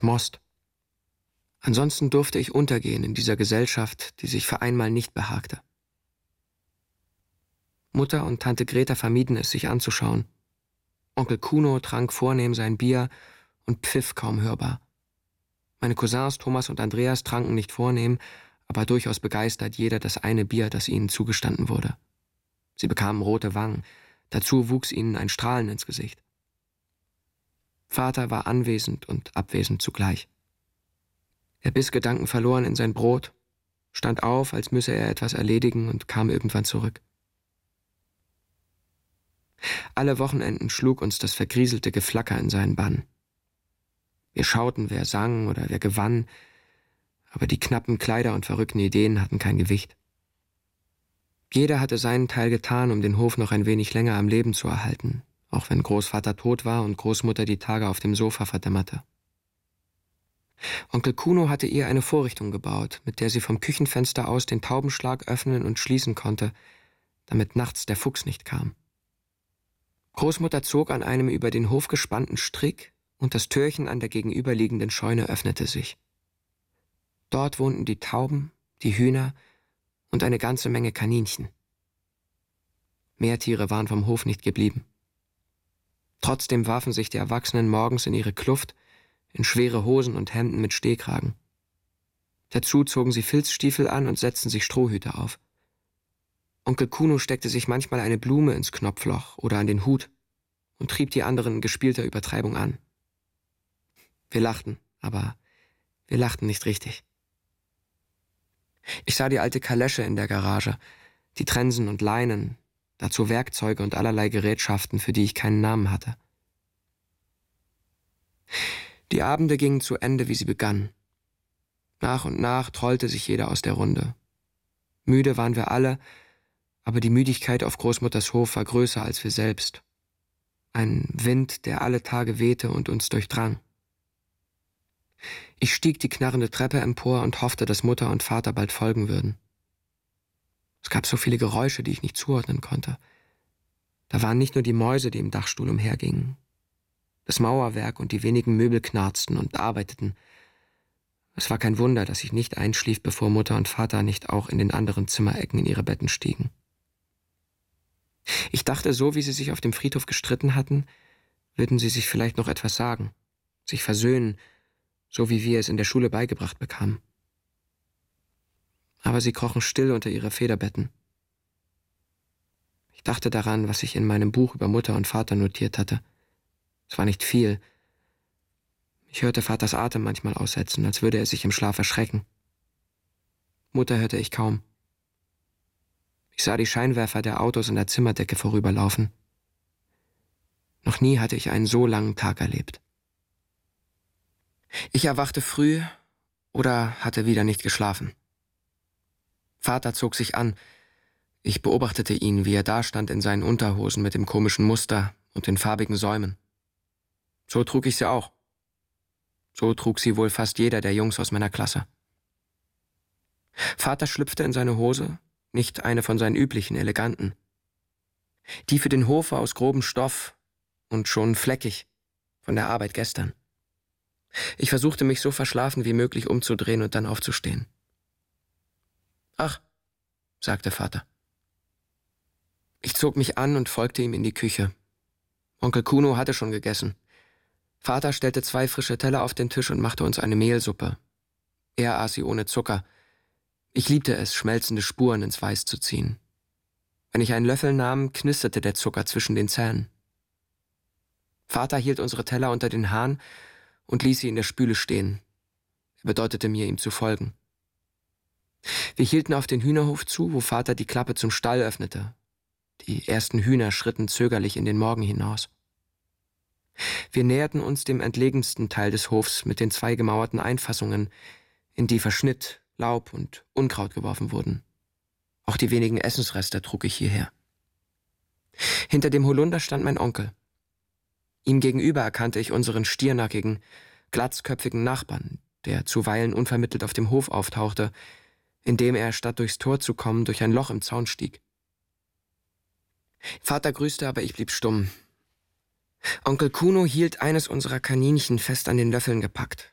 Most. Ansonsten durfte ich untergehen in dieser Gesellschaft, die sich für einmal nicht behagte. Mutter und Tante Greta vermieden es, sich anzuschauen. Onkel Kuno trank vornehm sein Bier und pfiff kaum hörbar. Meine Cousins Thomas und Andreas tranken nicht vornehm, aber durchaus begeistert jeder das eine Bier, das ihnen zugestanden wurde. Sie bekamen rote Wangen, dazu wuchs ihnen ein Strahlen ins Gesicht. Vater war anwesend und abwesend zugleich. Er biss gedankenverloren in sein Brot, stand auf, als müsse er etwas erledigen und kam irgendwann zurück. Alle Wochenenden schlug uns das vergrieselte Geflacker in seinen Bann. Wir schauten, wer sang oder wer gewann, aber die knappen Kleider und verrückten Ideen hatten kein Gewicht. Jeder hatte seinen Teil getan, um den Hof noch ein wenig länger am Leben zu erhalten, auch wenn Großvater tot war und Großmutter die Tage auf dem Sofa verdämmerte. Onkel Kuno hatte ihr eine Vorrichtung gebaut, mit der sie vom Küchenfenster aus den Taubenschlag öffnen und schließen konnte, damit nachts der Fuchs nicht kam. Großmutter zog an einem über den Hof gespannten Strick und das Türchen an der gegenüberliegenden Scheune öffnete sich. Dort wohnten die Tauben, die Hühner und eine ganze Menge Kaninchen. Mehr Tiere waren vom Hof nicht geblieben. Trotzdem warfen sich die Erwachsenen morgens in ihre Kluft, in schwere Hosen und Hemden mit Stehkragen. Dazu zogen sie Filzstiefel an und setzten sich Strohhüte auf. Onkel Kuno steckte sich manchmal eine Blume ins Knopfloch oder an den Hut und trieb die anderen in gespielter Übertreibung an. Wir lachten, aber wir lachten nicht richtig. Ich sah die alte Kalesche in der Garage, die Trensen und Leinen, dazu Werkzeuge und allerlei Gerätschaften, für die ich keinen Namen hatte. Die Abende gingen zu Ende, wie sie begannen. Nach und nach trollte sich jeder aus der Runde. Müde waren wir alle, aber die Müdigkeit auf Großmutters Hof war größer als wir selbst. Ein Wind, der alle Tage wehte und uns durchdrang. Ich stieg die knarrende Treppe empor und hoffte, dass Mutter und Vater bald folgen würden. Es gab so viele Geräusche, die ich nicht zuordnen konnte. Da waren nicht nur die Mäuse, die im Dachstuhl umhergingen. Das Mauerwerk und die wenigen Möbel knarzten und arbeiteten. Es war kein Wunder, dass ich nicht einschlief, bevor Mutter und Vater nicht auch in den anderen Zimmerecken in ihre Betten stiegen. Ich dachte, so wie sie sich auf dem Friedhof gestritten hatten, würden sie sich vielleicht noch etwas sagen, sich versöhnen, so wie wir es in der Schule beigebracht bekamen. Aber sie krochen still unter ihre Federbetten. Ich dachte daran, was ich in meinem Buch über Mutter und Vater notiert hatte. Es war nicht viel. Ich hörte Vaters Atem manchmal aussetzen, als würde er sich im Schlaf erschrecken. Mutter hörte ich kaum. Ich sah die Scheinwerfer der Autos in der Zimmerdecke vorüberlaufen. Noch nie hatte ich einen so langen Tag erlebt. Ich erwachte früh oder hatte wieder nicht geschlafen. Vater zog sich an. Ich beobachtete ihn, wie er dastand in seinen Unterhosen mit dem komischen Muster und den farbigen Säumen. So trug ich sie auch. So trug sie wohl fast jeder der Jungs aus meiner Klasse. Vater schlüpfte in seine Hose, nicht eine von seinen üblichen, eleganten. Die für den Hof war aus grobem Stoff und schon fleckig von der Arbeit gestern. Ich versuchte mich so verschlafen wie möglich umzudrehen und dann aufzustehen. »Ach«, sagte Vater. Ich zog mich an und folgte ihm in die Küche. Onkel Kuno hatte schon gegessen. Vater stellte 2 frische Teller auf den Tisch und machte uns eine Mehlsuppe. Er aß sie ohne Zucker. Ich liebte es, schmelzende Spuren ins Weiß zu ziehen. Wenn ich einen Löffel nahm, knisterte der Zucker zwischen den Zähnen. Vater hielt unsere Teller unter den Hahn und ließ sie in der Spüle stehen. Er bedeutete mir, ihm zu folgen. Wir hielten auf den Hühnerhof zu, wo Vater die Klappe zum Stall öffnete. Die ersten Hühner schritten zögerlich in den Morgen hinaus. Wir näherten uns dem entlegensten Teil des Hofs mit den 2 gemauerten Einfassungen, in die Verschnitt, Laub und Unkraut geworfen wurden. Auch die wenigen Essensreste trug ich hierher. Hinter dem Holunder stand mein Onkel. Ihm gegenüber erkannte ich unseren stiernackigen, glatzköpfigen Nachbarn, der zuweilen unvermittelt auf dem Hof auftauchte, indem er, statt durchs Tor zu kommen, durch ein Loch im Zaun stieg. Vater grüßte, aber ich blieb stumm. Onkel Kuno hielt eines unserer Kaninchen fest an den Löffeln gepackt.